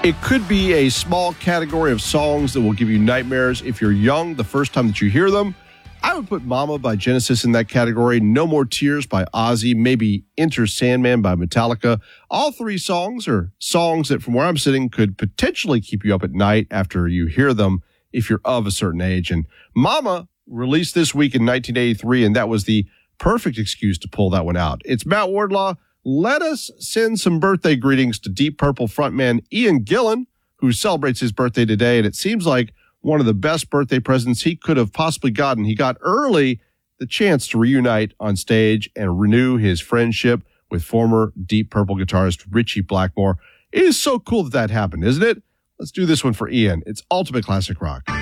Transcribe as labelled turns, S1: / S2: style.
S1: It could be a small category of songs that will give you nightmares if you're young the first time that you hear them. I would put Mama by Genesis in that category, No More Tears by Ozzy, maybe Enter Sandman by Metallica. All three songs are songs that, from where I'm sitting, could potentially keep you up at night after you hear them if you're of a certain age. And Mama released this week in 1983, and that was the perfect excuse to pull that one out. It's Matt Wardlaw. Let us send some birthday greetings to Deep Purple frontman Ian Gillan, who celebrates his birthday today, and it seems like one of the best birthday presents he could have possibly gotten. He got early the chance to reunite on stage and renew his friendship with former Deep Purple guitarist Ritchie Blackmore. It is so cool that happened, isn't it? Let's do this one for Ian. It's Ultimate Classic Rock.